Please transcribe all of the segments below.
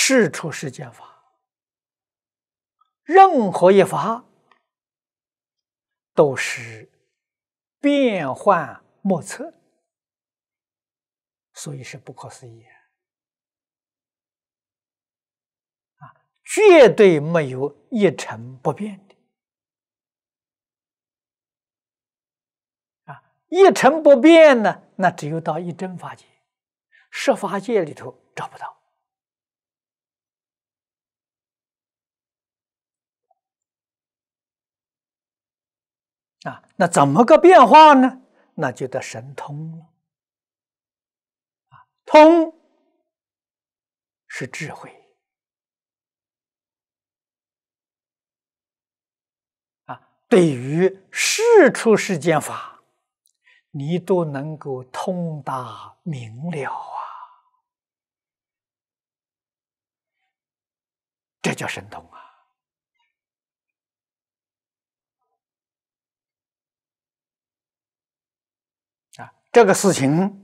事出世间法，任何一法都是变幻莫测，所以是不可思议绝对没有一成不变的一成不变呢，那只有到一真法界，十法界里头找不到那怎么个变化呢？那就得神通了通是智慧对于事出世间法，你都能够通达明了这叫神通这个事情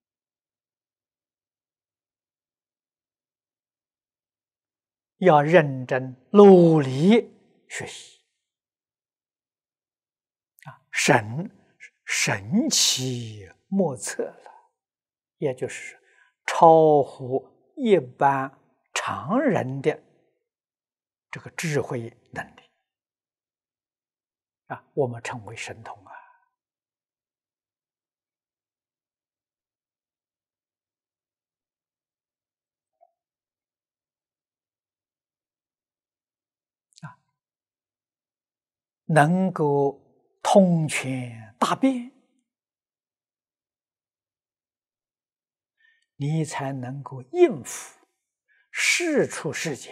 要认真努力学习神奇莫测了，也就是超乎一般常人的这个智慧能力我们称为神通能够通权大变，你才能够应付事出世间